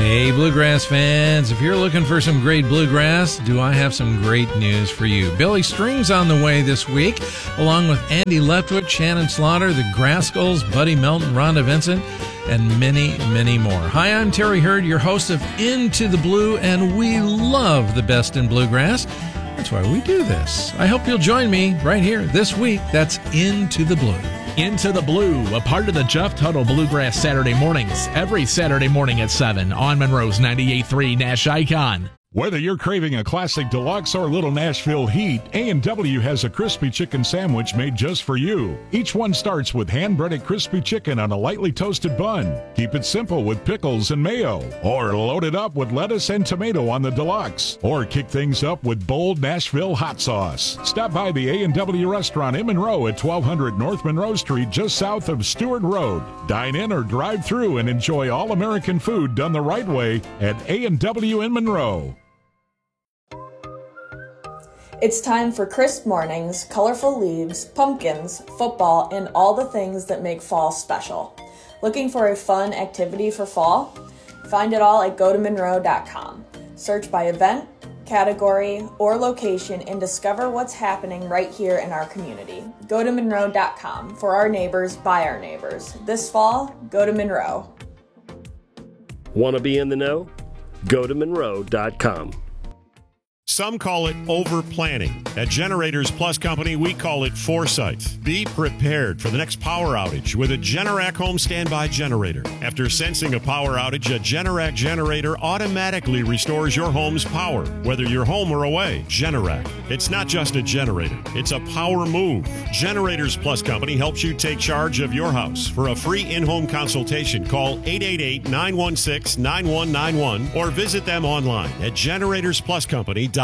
Hey, bluegrass fans, if you're looking for some great bluegrass, do I have some great news for you. Billy String's on the way this week, along with Andy Leftwich, Shannon Slaughter, the Grascals, Buddy Melton, Rhonda Vincent, and many, many more. Hi, I'm Terry Hurd, your host of Into the Blue, and we love the best in bluegrass. That's why we do this. I hope you'll join me right here this week. That's Into the Blue. Into the Blue, a part of the Jeff Tuttle Bluegrass Saturday mornings, every Saturday morning at 7 on Monroe's 98.3 Nash Icon. Whether you're craving a classic deluxe or little Nashville heat, A&W has a crispy chicken sandwich made just for you. Each one starts with hand-breaded crispy chicken on a lightly toasted bun. Keep it simple with pickles and mayo, or load it up with lettuce and tomato on the deluxe, or kick things up with bold Nashville hot sauce. Stop by the A&W restaurant in Monroe at 1200 North Monroe Street, just south of Stewart Road. Dine in or drive through and enjoy all-American food done the right way at A&W in Monroe. It's time for crisp mornings, colorful leaves, pumpkins, football, and all the things that make fall special. Looking for a fun activity for fall? Find it all at gotomonroe.com. Search by event, category, or location and discover what's happening right here in our community. Gotomonroe.com. For our neighbors, by our neighbors. This fall, go to Monroe. Want to be in the know? Gotomonroe.com. Some call it over-planning. At Generators Plus Company, we call it foresight. Be prepared for the next power outage with a Generac home standby generator. After sensing a power outage, a Generac generator automatically restores your home's power, whether you're home or away. Generac. It's not just a generator. It's a power move. Generators Plus Company helps you take charge of your house. For a free in-home consultation, call 888-916-9191 or visit them online at generatorspluscompany.com.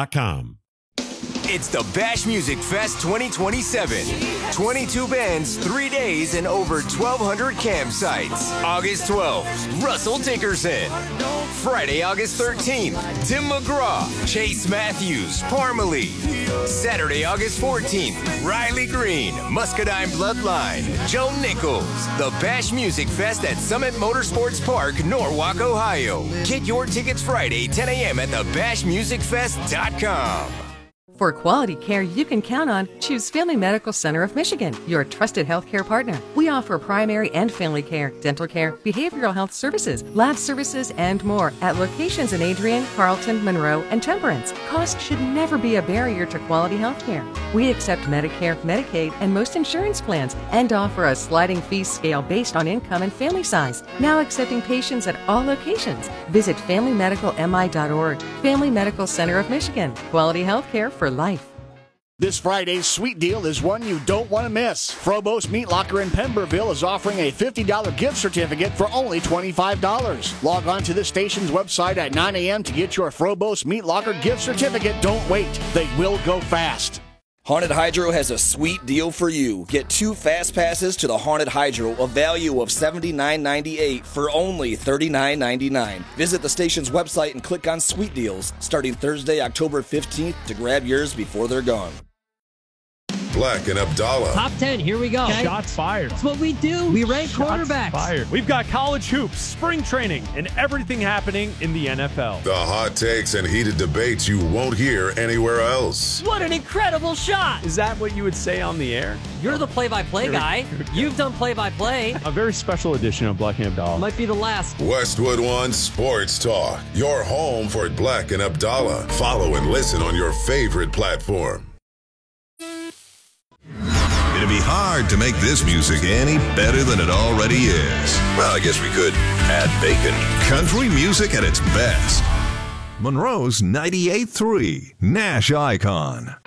It's the Bash Music Fest 2027. 22 bands, 3 days, and over 1,200 campsites. August 12th, Russell Dickerson. Friday, August 13th, Tim McGraw, Chase Matthews, Parmalee. Saturday, August 14th, Riley Green, Muscadine Bloodline, Joe Nichols. The Bash Music Fest at Summit Motorsports Park, Norwalk, Ohio. Get your tickets Friday, 10 a.m. at thebashmusicfest.com. For quality care you can count on, choose Family Medical Center of Michigan, your trusted healthcare partner. We offer primary and family care, dental care, behavioral health services, lab services, and more at locations in Adrian, Carlton, Monroe, and Temperance. Cost should never be a barrier to quality healthcare. We accept Medicare, Medicaid, and most insurance plans and offer a sliding fee scale based on income and family size. Now accepting patients at all locations. Visit FamilyMedicalMI.org. Family Medical Center of Michigan. Quality healthcare for life. This Friday's sweet deal is one you don't want to miss. Frobos Meat Locker in Pemberville is offering a $50 gift certificate for only $25. Log on to the station's website at 9 a.m. to get your Frobos Meat Locker gift certificate. Don't wait. They will go fast. Haunted Hydro has a sweet deal for you. Get 2 fast passes to the Haunted Hydro, a value of $79.98 for only $39.99. Visit the station's website and click on Sweet Deals starting Thursday, October 15th to grab yours before they're gone. Black and Abdallah. Top 10, here we go. Okay. Shots fired. That's what we do. We rank quarterbacks. Fired. We've got college hoops, spring training, and everything happening in the NFL. The hot takes and heated debates you won't hear anywhere else. What an incredible shot. Is that what you would say on the air? You're the play-by-play guy. You've done play-by-play. A very special edition of Black and Abdallah. Might be the last. Westwood One Sports Talk. Your home for Black and Abdallah. Follow and listen on your favorite platform. It'd be hard to make this music any better than it already is. Well, I guess we could add bacon. Country music at its best. Monroe's 98.3 Nash Icon.